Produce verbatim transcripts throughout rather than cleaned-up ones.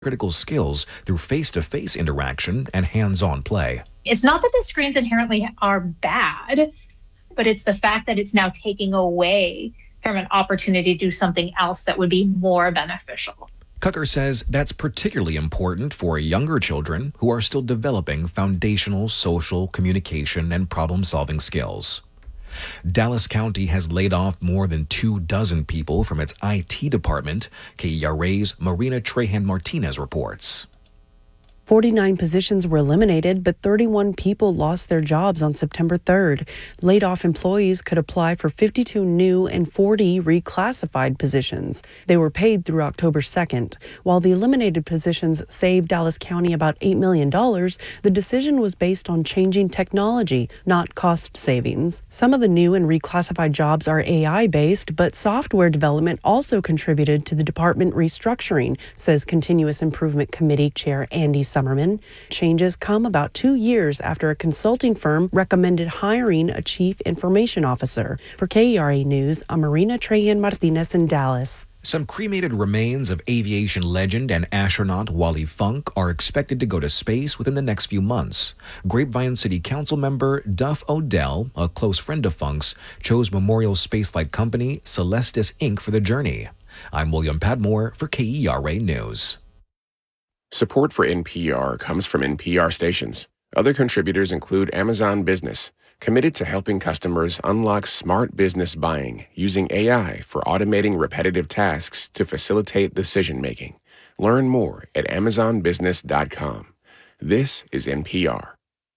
critical skills through face-to-face interaction and hands-on play. It's not that the screens inherently are bad, but it's the fact that it's now taking away from an opportunity to do something else that would be more beneficial. Cucker says that's particularly important for younger children who are still developing foundational social communication and problem-solving skills. Dallas County has laid off more than two dozen people from its I T department, K E R A's Marina Trahan-Martinez reports. forty-nine positions were eliminated, but thirty-one people lost their jobs on September third. Laid-off employees could apply for fifty-two new and forty reclassified positions. They were paid through October second. While the eliminated positions saved Dallas County about eight million dollars, the decision was based on changing technology, not cost savings. Some of the new and reclassified jobs are A I-based, but software development also contributed to the department restructuring, says Continuous Improvement Committee Chair Andy Summerman. Changes come about two years after a consulting firm recommended hiring a chief information officer. For K E R A News, I'm Marina Trahan-Martinez in Dallas. Some cremated remains of aviation legend and astronaut Wally Funk are expected to go to space within the next few months. Grapevine City Council member Duff Odell, a close friend of Funk's, chose Memorial Spaceflight Company Celestis Incorporated for the journey. I'm William Padmore for K E R A News. Support for N P R comes from N P R stations. Other contributors include Amazon Business, committed to helping customers unlock smart business buying using A I for automating repetitive tasks to facilitate decision-making. Learn more at amazon business dot com. This is N P R.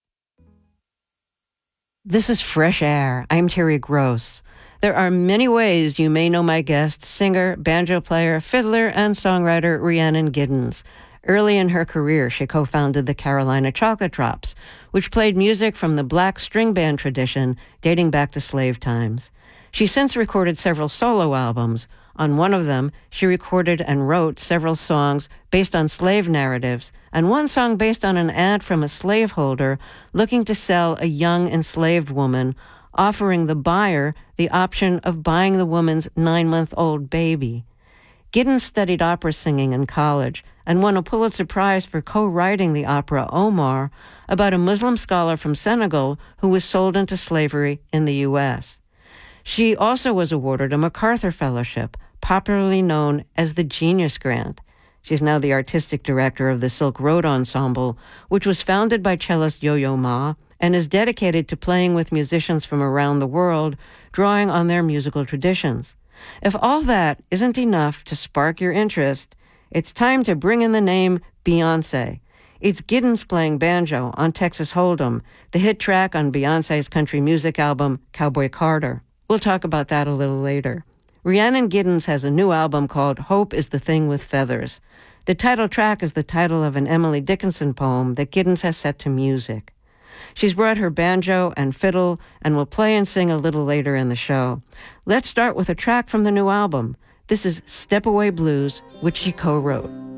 This is Fresh Air. I'm Terry Gross. There are many ways you may know my guest, singer, banjo player, fiddler, and songwriter Rhiannon Giddens. Early in her career, she co-founded the Carolina Chocolate Drops, which played music from the black string band tradition dating back to slave times. She since recorded several solo albums. On one of them, she recorded and wrote several songs based on slave narratives, and one song based on an ad from a slaveholder looking to sell a young enslaved woman, offering the buyer the option of buying the woman's nine-month-old baby. Giddens studied opera singing in college and won a Pulitzer Prize for co-writing the opera Omar about a Muslim scholar from Senegal who was sold into slavery in the U S. She also was awarded a MacArthur Fellowship, popularly known as the Genius Grant. She's now the artistic director of the Silk Road Ensemble, which was founded by cellist Yo-Yo Ma and is dedicated to playing with musicians from around the world, drawing on their musical traditions. If all that isn't enough to spark your interest, it's time to bring in the name Beyoncé. It's Giddens playing banjo on Texas Hold'em, the hit track on Beyoncé's country music album, Cowboy Carter. We'll talk about that a little later. Rhiannon Giddens has a new album called Hope is the Thing with Feathers. The title track is the title of an Emily Dickinson poem that Giddens has set to music. She's brought her banjo and fiddle and will play and sing a little later in the show. Let's start with a track from the new album. This is Step Away Blues, which she co-wrote.